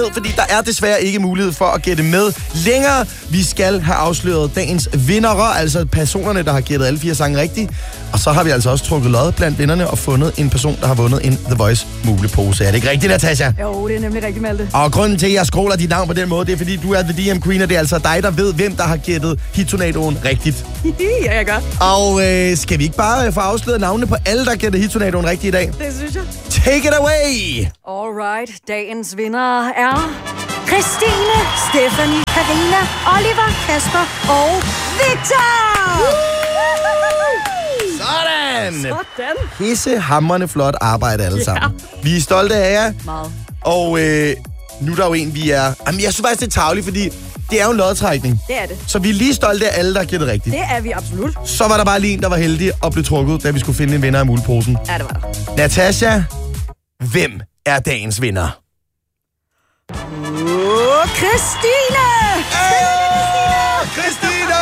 Fordi der er desværre ikke mulighed for at gætte med længere. Vi skal have afsløret dagens vindere, altså personerne, der har gættet alle 4 sange rigtigt. Og så har vi altså også trukket lod blandt vinderne og fundet en person, der har vundet en The Voice mulepose. Er det ikke rigtigt, Natasha? Jo, det er nemlig rigtigt, Malte. Og grunden til, at jeg scroller dit navn på den måde, det er, fordi du er The DM Queen, og det er altså dig, der ved, hvem der har gættet Hittornadoen rigtigt. Ja, jeg gør. Og skal vi ikke bare få afsløret navnene på alle, der gætter Hittornadoen rigtigt i dag? Det synes jeg. Take it away! Alright, dagens vinder er Christine, Stephanie, Karina, Oliver, Kasper og Victor! Sådan! Sådan. Pissehamrende flot arbejde alle sammen. Vi er stolte af jer. Meget. Og nu er der jo en, vi er... Jamen, jeg synes faktisk, det er tarveligt, fordi det er jo en lodtrækning. Det er det. Så vi er lige stolte af alle, der har gættet rigtigt. Det er vi absolut. Så var der bare lige en, der var heldig og blev trukket, da vi skulle finde en vinder af muleposen. Ja, det var der. Natasha, hvem er dagens vinder? Christine! Christine!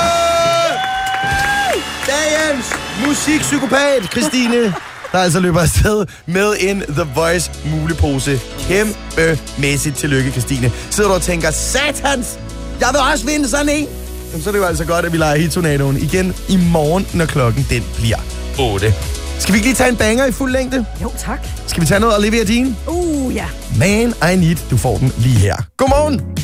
Dagens musikpsykopat, Christine, der altså løber afsted med en The Voice mulepose. Kæmpemæssigt tillykke, Christine. Sidder du og tænker, satans, jeg vil også vinde sådan en. Jamen, så er det jo altså godt, at vi leger Hittornadoen igen i morgen, når klokken den bliver 8. Skal vi ikke lige tage en banger i fuld længde? Jo, tak. Skal vi tage noget Olivia Dean? Ja. Man, I Need. Du får den lige her. Godmorgen.